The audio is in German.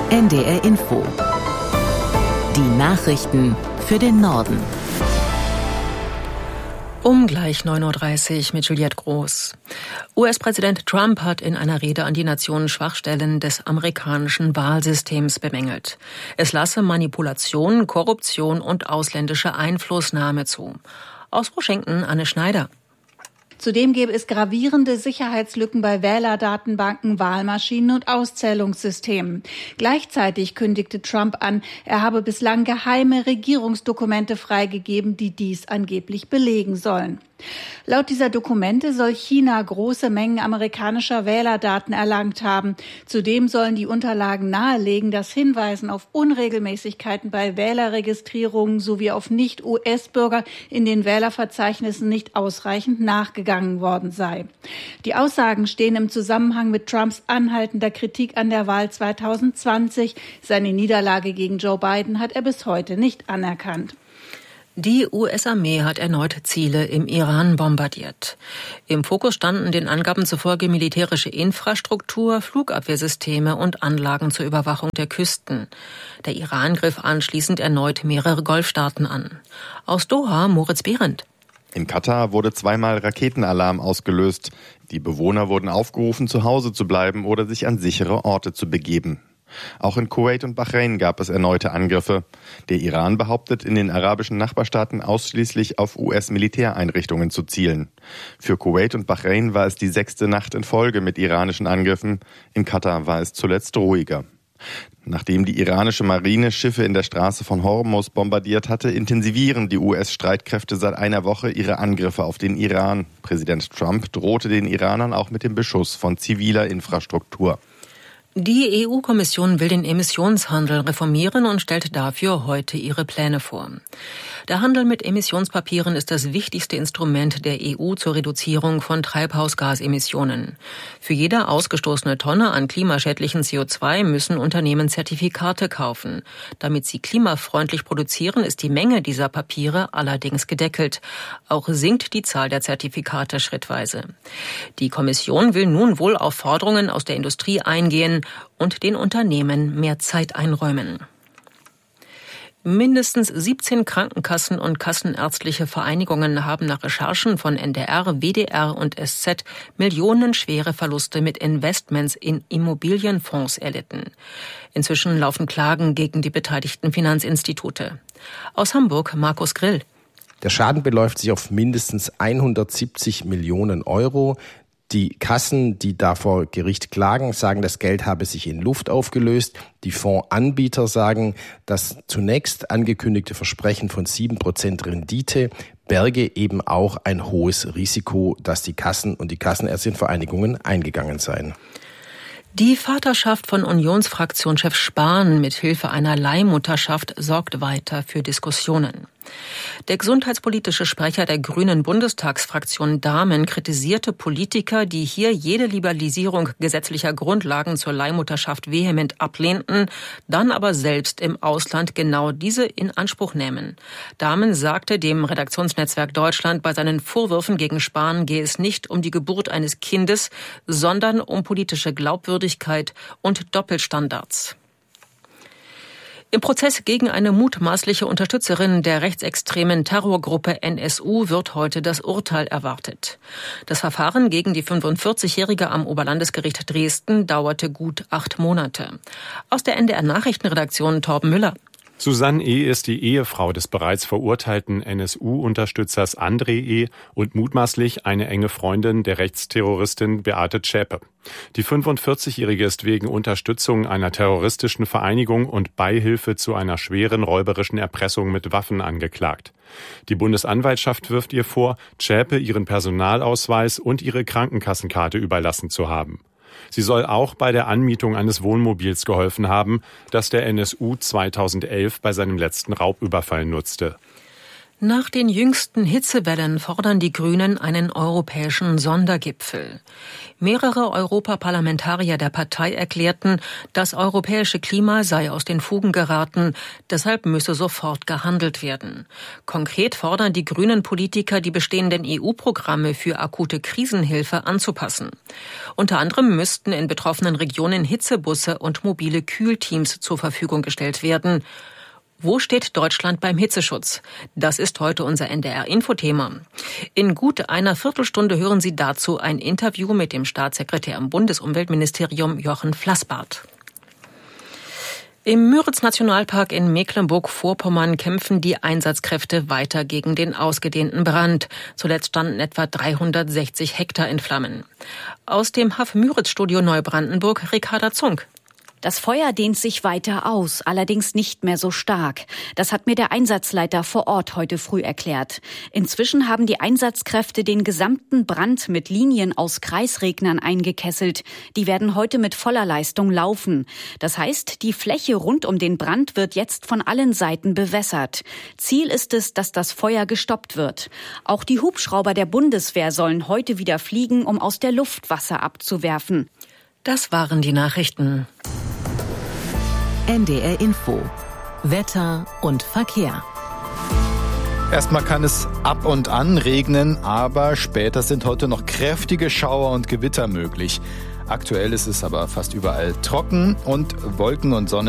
NDR Info. Die Nachrichten für den Norden. Gleich 9.30 Uhr mit Juliette Groß. US-Präsident Trump hat in einer Rede an die Nation Schwachstellen des amerikanischen Wahlsystems bemängelt. Es lasse Manipulation, Korruption und ausländische Einflussnahme zu. Aus Washington Anne Schneider. Zudem gäbe es gravierende Sicherheitslücken bei Wählerdatenbanken, Wahlmaschinen und Auszählungssystemen. Gleichzeitig kündigte Trump an, er habe bislang geheime Regierungsdokumente freigegeben, die dies angeblich belegen sollen. Laut dieser Dokumente soll China große Mengen amerikanischer Wählerdaten erlangt haben. Zudem sollen die Unterlagen nahelegen, dass Hinweisen auf Unregelmäßigkeiten bei Wählerregistrierungen sowie auf Nicht-US-Bürger in den Wählerverzeichnissen nicht ausreichend nachgegangen worden sei. Die Aussagen stehen im Zusammenhang mit Trumps anhaltender Kritik an der Wahl 2020. Seine Niederlage gegen Joe Biden hat er bis heute nicht anerkannt. Die US-Armee hat erneut Ziele im Iran bombardiert. Im Fokus standen den Angaben zufolge militärische Infrastruktur, Flugabwehrsysteme und Anlagen zur Überwachung der Küsten. Der Iran griff anschließend erneut mehrere Golfstaaten an. Aus Doha Moritz Behrendt. In Katar wurde zweimal Raketenalarm ausgelöst. Die Bewohner wurden aufgerufen, zu Hause zu bleiben oder sich an sichere Orte zu begeben. Auch in Kuwait und Bahrain gab es erneute Angriffe. Der Iran behauptet, in den arabischen Nachbarstaaten ausschließlich auf US-Militäreinrichtungen zu zielen. Für Kuwait und Bahrain war es die 6. Nacht in Folge mit iranischen Angriffen. In Katar war es zuletzt ruhiger. Nachdem die iranische Marine Schiffe in der Straße von Hormuz bombardiert hatte, intensivieren die US-Streitkräfte seit einer Woche ihre Angriffe auf den Iran. Präsident Trump drohte den Iranern auch mit dem Beschuss von ziviler Infrastruktur. Die EU-Kommission will den Emissionshandel reformieren und stellt dafür heute ihre Pläne vor. Der Handel mit Emissionspapieren ist das wichtigste Instrument der EU zur Reduzierung von Treibhausgasemissionen. Für jede ausgestoßene Tonne an klimaschädlichen CO2 müssen Unternehmen Zertifikate kaufen. Damit sie klimafreundlich produzieren, ist die Menge dieser Papiere allerdings gedeckelt. Auch sinkt die Zahl der Zertifikate schrittweise. Die Kommission will nun wohl auf Forderungen aus der Industrie eingehen und den Unternehmen mehr Zeit einräumen. Mindestens 17 Krankenkassen und kassenärztliche Vereinigungen haben nach Recherchen von NDR, WDR und SZ millionenschwere Verluste mit Investments in Immobilienfonds erlitten. Inzwischen laufen Klagen gegen die beteiligten Finanzinstitute. Aus Hamburg Markus Grill. Der Schaden beläuft sich auf mindestens 170 Millionen Euro. Die Kassen, die da vor Gericht klagen, sagen, das Geld habe sich in Luft aufgelöst. Die Fondsanbieter sagen, das zunächst angekündigte Versprechen von 7% Rendite berge eben auch ein hohes Risiko, dass die Kassen und die Kassenärztinnenvereinigungen eingegangen seien. Die Vaterschaft von Unionsfraktionschef Spahn mit Hilfe einer Leihmutterschaft sorgt weiter für Diskussionen. Der gesundheitspolitische Sprecher der Grünen Bundestagsfraktion Dahmen kritisierte Politiker, die hier jede Liberalisierung gesetzlicher Grundlagen zur Leihmutterschaft vehement ablehnten, dann aber selbst im Ausland genau diese in Anspruch nehmen. Dahmen sagte dem Redaktionsnetzwerk Deutschland, bei seinen Vorwürfen gegen Spahn gehe es nicht um die Geburt eines Kindes, sondern um politische Glaubwürdigkeit und Doppelstandards. Im Prozess gegen eine mutmaßliche Unterstützerin der rechtsextremen Terrorgruppe NSU wird heute das Urteil erwartet. Das Verfahren gegen die 45-Jährige am Oberlandesgericht Dresden dauerte gut 8 Monate. Aus der NDR-Nachrichtenredaktion Torben Müller. Susanne E. ist die Ehefrau des bereits verurteilten NSU-Unterstützers André E. und mutmaßlich eine enge Freundin der Rechtsterroristin Beate Zschäpe. Die 45-Jährige ist wegen Unterstützung einer terroristischen Vereinigung und Beihilfe zu einer schweren räuberischen Erpressung mit Waffen angeklagt. Die Bundesanwaltschaft wirft ihr vor, Zschäpe ihren Personalausweis und ihre Krankenkassenkarte überlassen zu haben. Sie soll auch bei der Anmietung eines Wohnmobils geholfen haben, das der NSU 2011 bei seinem letzten Raubüberfall nutzte. Nach den jüngsten Hitzewellen fordern die Grünen einen europäischen Sondergipfel. Mehrere Europaparlamentarier der Partei erklärten, das europäische Klima sei aus den Fugen geraten, deshalb müsse sofort gehandelt werden. Konkret fordern die grünen Politiker, die bestehenden EU-Programme für akute Krisenhilfe anzupassen. Unter anderem müssten in betroffenen Regionen Hitzebusse und mobile Kühlteams zur Verfügung gestellt werden. Wo steht Deutschland beim Hitzeschutz? Das ist heute unser NDR-Infothema. In gut einer Viertelstunde hören Sie dazu ein Interview mit dem Staatssekretär im Bundesumweltministerium Jochen Flassbart. Im Müritz-Nationalpark in Mecklenburg-Vorpommern kämpfen die Einsatzkräfte weiter gegen den ausgedehnten Brand. Zuletzt standen etwa 360 Hektar in Flammen. Aus dem HAF-Müritz-Studio Neubrandenburg, Ricarda Zunk. Das Feuer dehnt sich weiter aus, allerdings nicht mehr so stark. Das hat mir der Einsatzleiter vor Ort heute früh erklärt. Inzwischen haben die Einsatzkräfte den gesamten Brand mit Linien aus Kreisregnern eingekesselt. Die werden heute mit voller Leistung laufen. Das heißt, die Fläche rund um den Brand wird jetzt von allen Seiten bewässert. Ziel ist es, dass das Feuer gestoppt wird. Auch die Hubschrauber der Bundeswehr sollen heute wieder fliegen, um aus der Luft Wasser abzuwerfen. Das waren die Nachrichten. NDR Info. Wetter und Verkehr. Erstmal kann es ab und an regnen, aber später sind heute noch kräftige Schauer und Gewitter möglich. Aktuell ist es aber fast überall trocken und Wolken und Sonne